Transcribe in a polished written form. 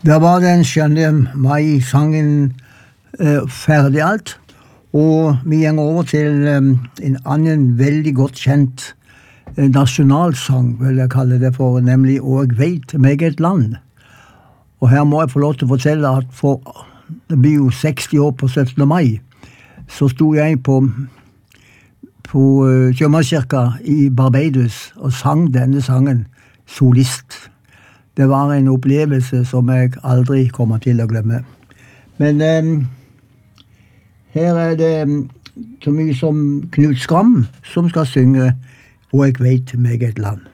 Da var den 7. mai-sangen ferdig alt, og vi går over til en annen veldig godt kjent nasjonalsang, vil jeg kalle det for, nemlig «Og jeg vet meg et land». Og her må jeg få lov til å fortelle at det blir jo 60 år på 17. mai, så sto jeg på Sjømannskirka i Barbados og sang denne sangen solist. Det var en opplevelse som jeg aldri kommer til å glemme. Men her det så mye som Knut Skram som skal synge «Og jeg vet meg et land».